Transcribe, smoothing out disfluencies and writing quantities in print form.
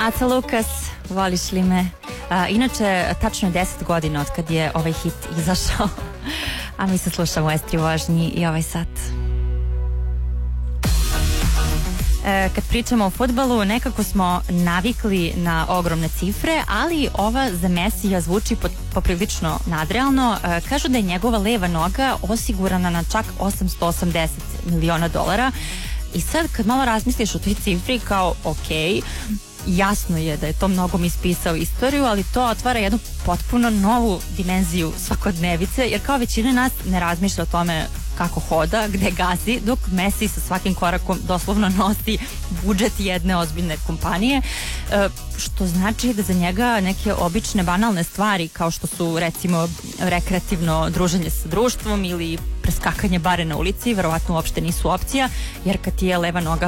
Aca Lukas, voliš li me? Inače, tačno je 10 godina od kad je ovaj hit izašao, a mi se slušamo u S3 vožnji i ovaj sat. Kad pričamo o fudbalu, nekako smo navikli na ogromne cifre, ali ova za Mesija zvuči poprilično nadrealno. Kažu da je njegova leva noga osigurana na čak $880 miliona. I sad kad malo razmisliš o toj cifri, kao ok, jasno je da je to mnogom ispisao istoriju, ali to otvara jednu potpuno novu dimenziju svakodnevice, jer kao većina nas ne razmišlja o tome kako hoda, gde gazi, dok Messi sa svakim korakom doslovno nosi budžet jedne ozbiljne kompanije, što znači da za njega neke obične banalne stvari kao što su recimo rekreativno druženje sa društvom ili preskakanje bare na ulici verovatno uopšte nisu opcija, jer kad ti je leva noga